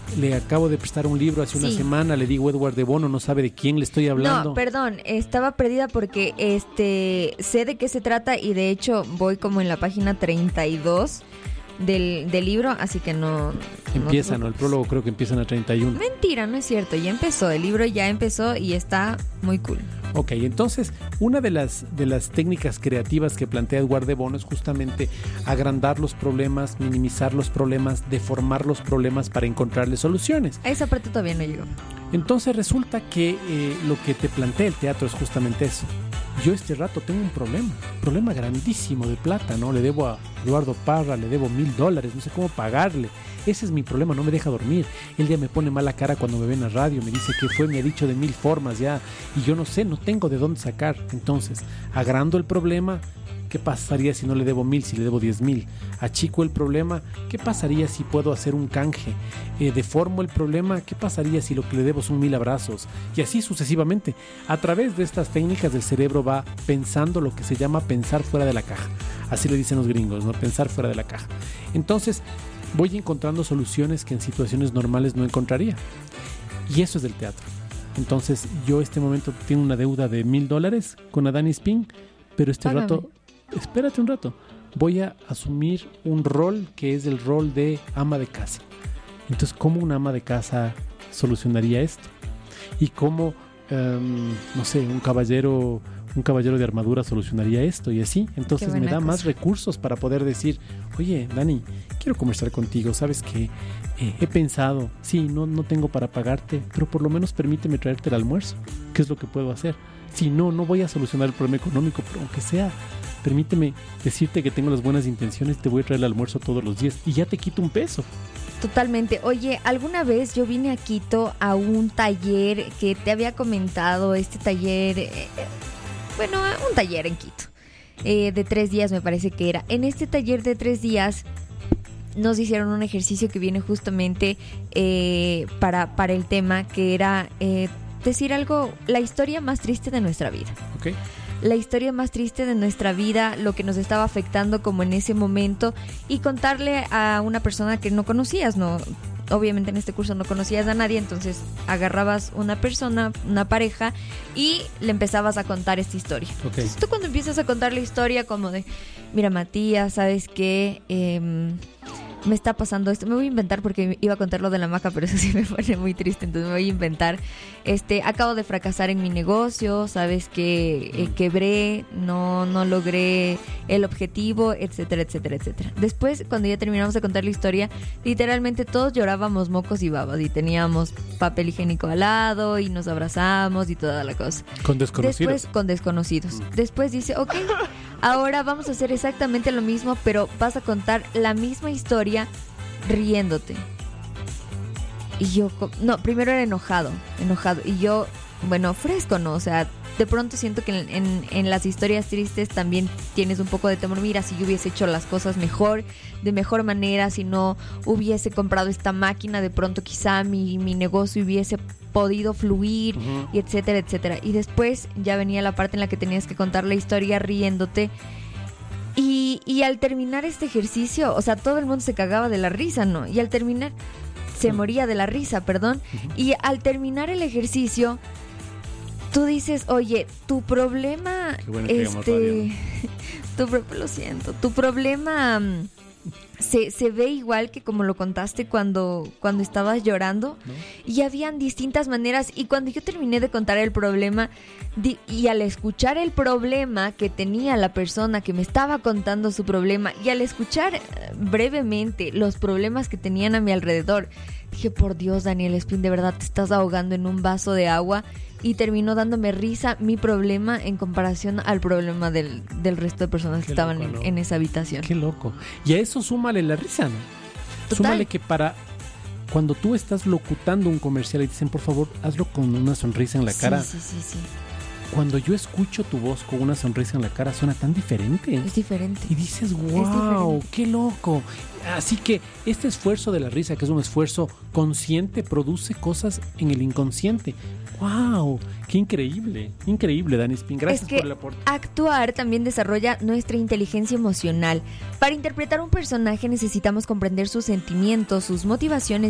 le acabo de prestar un libro hace una semana, le digo Edward de Bono, no sabe de quién le estoy hablando. No, perdón, estaba perdida porque sé de qué se trata y de hecho voy como en la página 32 del libro, así que no... Empieza, ¿no? El prólogo creo que empieza en la 31. Mentira, no es cierto, ya empezó, el libro ya empezó y está muy cool. Ok, entonces una de las técnicas creativas que plantea Edward de Bono es justamente agrandar los problemas, minimizar los problemas, deformar los problemas para encontrarle soluciones. A esa parte todavía no llegó. Entonces resulta que lo que te plantea el teatro es justamente eso. Yo este rato tengo un problema grandísimo de plata, ¿no? Le debo a Eduardo Parra, le debo $1,000, no sé cómo pagarle. Ese es mi problema, no me deja dormir. Él ya me pone mala cara cuando me ve en la radio, me dice que fue, me ha dicho de 1,000 formas ya, y yo no sé, no tengo de dónde sacar. Entonces, agrando el problema, ¿qué pasaría si no le debo 1,000, si le debo 10,000? Achico el problema, ¿qué pasaría si puedo hacer un canje? Deformo el problema, ¿qué pasaría si lo que le debo son 1,000 abrazos? Y así sucesivamente. A través de estas técnicas el cerebro va pensando lo que se llama pensar fuera de la caja. Así lo dicen los gringos, ¿no? Pensar fuera de la caja. Entonces, voy encontrando soluciones que en situaciones normales no encontraría. Y eso es del teatro. Entonces, yo este momento tengo una deuda de $1,000 con Adani Spin, pero Págame. rato... Espérate un rato. Voy a asumir un rol que es el rol de ama de casa. Entonces, ¿cómo una ama de casa solucionaría esto? Y cómo, no sé, un caballero de armadura solucionaría esto y así. Entonces me da más recursos para poder decir, oye, Dani, quiero conversar contigo. ¿Sabes qué? He pensado, sí, no tengo para pagarte, pero por lo menos permíteme traerte el almuerzo. ¿Qué es lo que puedo hacer? Si no voy a solucionar el problema económico, pero aunque sea, permíteme decirte que tengo las buenas intenciones, te voy a traer el almuerzo todos los días y ya te quito un peso. Totalmente. Oye, alguna vez yo vine a Quito a un taller que te había comentado, este taller, un taller en Quito, de 3 días me parece que era. En este taller de 3 días nos hicieron un ejercicio que viene justamente para el tema, que era decir algo, la historia más triste de nuestra vida. Okay. La historia más triste de nuestra vida, lo que nos estaba afectando como en ese momento, y contarle a una persona que no conocías, ¿no? Obviamente en este curso no conocías a nadie, entonces agarrabas una persona, una pareja, y le empezabas a contar esta historia. Okay. Entonces tú cuando empiezas a contar la historia como de, mira Matías, ¿sabes qué? Me está pasando esto, me voy a inventar porque iba a contar lo de la hamaca, pero eso sí me pone muy triste, entonces me voy a inventar. Acabo de fracasar en mi negocio, sabes que quebré, no logré el objetivo, etcétera, etcétera, etcétera. Después, cuando ya terminamos de contar la historia, literalmente todos llorábamos mocos y babas y teníamos papel higiénico al lado y nos abrazamos y toda la cosa. Con desconocidos. Después con desconocidos. Después dice, ok, ahora vamos a hacer exactamente lo mismo, pero vas a contar la misma historia riéndote. Y yo, no, primero era enojado. Y yo, bueno, fresco, ¿no? O sea, de pronto siento que en las historias tristes también tienes un poco de temor. Mira, si yo hubiese hecho las cosas mejor, de mejor manera, si no hubiese comprado esta máquina, de pronto quizá mi negocio hubiese podido fluir, y etcétera, etcétera. Y después ya venía la parte en la que tenías que contar la historia riéndote. Y al terminar este ejercicio, o sea, todo el mundo se cagaba de la risa, ¿no? Y al terminar, se moría de la risa, perdón. Y al terminar el ejercicio, tú dices, oye, tu problema, lo siento, tu problema se ve igual que como lo contaste cuando estabas llorando, ¿no? Y habían distintas maneras, y cuando yo terminé de contar el problema y al escuchar el problema que tenía la persona que me estaba contando su problema, y al escuchar brevemente los problemas que tenían a mi alrededor, dije, por Dios, Daniel Espín, de verdad te estás ahogando en un vaso de agua. Y terminó dándome risa mi problema en comparación al problema del resto de personas que estaban loco, ¿no? en esa habitación. Qué loco. Y a eso súmale la risa, ¿no? Total. Súmale que para cuando tú estás locutando un comercial y dicen, por favor, hazlo con una sonrisa en la cara. Sí. Cuando yo escucho tu voz con una sonrisa en la cara, suena tan diferente. Es diferente. Y dices, wow, qué loco. Así que este esfuerzo de la risa, que es un esfuerzo consciente, produce cosas en el inconsciente. ¡Wow! ¡Qué increíble! Increíble, Dani Spin. Gracias por el aporte. Actuar también desarrolla nuestra inteligencia emocional. Para interpretar un personaje necesitamos comprender sus sentimientos, sus motivaciones